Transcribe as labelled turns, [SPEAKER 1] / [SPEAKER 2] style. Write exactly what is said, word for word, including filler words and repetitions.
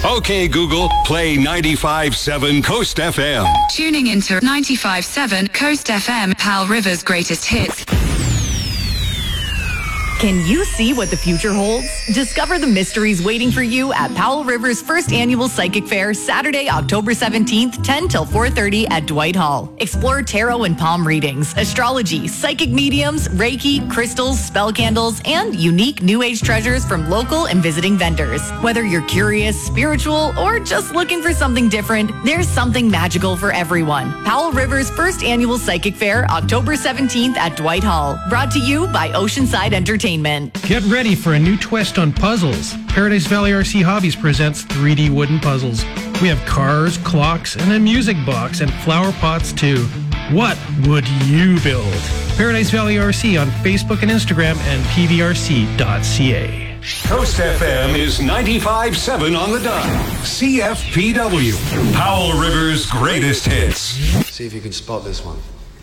[SPEAKER 1] Okay, Google, play ninety-five point seven Coast F M.
[SPEAKER 2] Tuning into ninety-five point seven Coast F M, Powell River's greatest hits.
[SPEAKER 3] Can you see what the future holds? Discover the mysteries waiting for you at Powell River's first annual Psychic Fair, Saturday, October seventeenth, ten till four thirty at Dwight Hall. Explore tarot and palm readings, astrology, psychic mediums, Reiki, crystals, spell candles, and unique New Age treasures from local and visiting vendors. Whether you're curious, spiritual, or just looking for something different, there's something magical for everyone. Powell River's first annual Psychic Fair, October seventeenth at Dwight Hall. Brought to you by Oceanside Entertainment.
[SPEAKER 4] Get ready for a new twist on puzzles. Paradise Valley R C Hobbies presents three D wooden puzzles. We have cars, clocks, and a music box, and flower pots too. What would you build? Paradise Valley R C on Facebook and Instagram and p v r c dot c a.
[SPEAKER 1] Coast F M is ninety-five point seven on the dial. C F P W, Powell River's greatest hits.
[SPEAKER 5] See if you can spot this one.